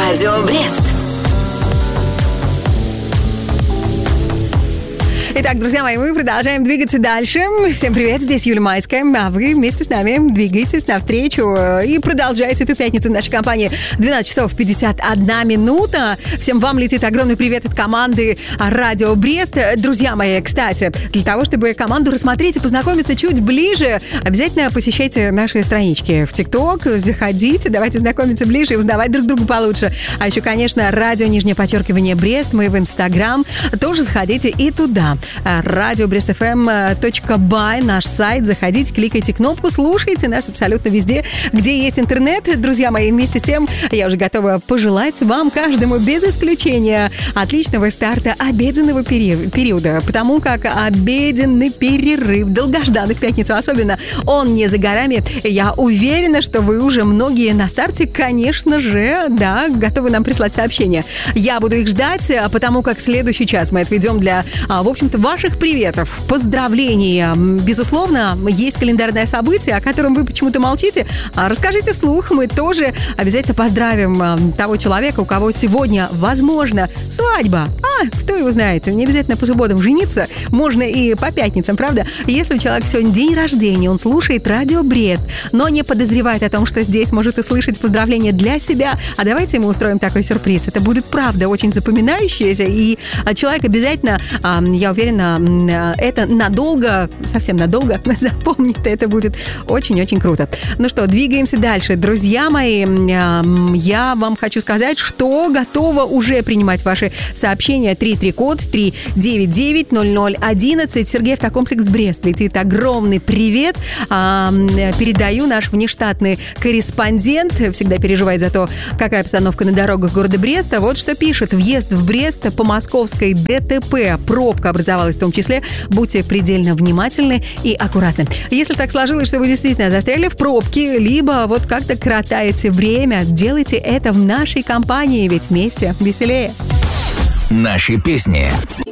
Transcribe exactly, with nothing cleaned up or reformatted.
Радио Брест. Итак, друзья мои, мы продолжаем двигаться дальше. Всем привет, здесь Юля Майская, а вы вместе с нами двигаетесь навстречу и продолжаете эту пятницу в нашей компании. двенадцать часов пятьдесят одна минута. Всем вам летит огромный привет от команды Радио Брест. Друзья мои, кстати, для того, чтобы команду рассмотреть и познакомиться чуть ближе, обязательно посещайте наши странички в ТикТок, заходите, давайте знакомиться ближе и узнавать друг друга получше. А еще, конечно, радио, нижнее подчеркивание, Брест, мы в Инстаграм, тоже заходите и туда. радио брест эф эм точка бай, наш сайт. Заходите, кликайте кнопку, слушайте нас абсолютно везде, где есть интернет. Друзья мои, вместе с тем я уже готова пожелать вам, каждому без исключения, отличного старта обеденного пери- периода, потому как обеденный перерыв, долгожданный в пятницу особенно, он не за горами. Я уверена, что вы уже многие на старте, конечно же, да, готовы нам прислать сообщения. Я буду их ждать, потому как следующий час мы отведем для, в общем-то, ваших приветов, поздравлений. Безусловно, есть календарное событие, о котором вы почему-то молчите. Расскажите вслух, мы тоже обязательно поздравим того человека, у кого сегодня, возможно, свадьба. А, кто его знает, не обязательно по субботам жениться, можно и по пятницам, правда? Если у человека сегодня день рождения, он слушает Радио Брест, но не подозревает о том, что здесь может услышать поздравления для себя, а давайте ему устроим такой сюрприз. Это будет, правда, очень запоминающееся, и человек обязательно, я уверена, это надолго, совсем надолго запомнит, это будет очень-очень круто. Ну что, двигаемся дальше. Друзья мои, я вам хочу сказать, что готова уже принимать ваши сообщения. три три код три девять девять ноль ноль одиннадцать. Сергей, автокомплекс Брест летит огромный привет. Передаю наш внештатный корреспондент. Всегда переживает за то, какая обстановка на дорогах города Бреста. Вот что пишет. Въезд в Брест по московской ДТП. Пробка образовалась в том числе. Будьте предельно внимательны и аккуратны. Если так сложилось, что вы действительно застряли в пробке, либо вот как-то коротаете время, делайте это в нашей компании, ведь вместе веселее. Наши песни.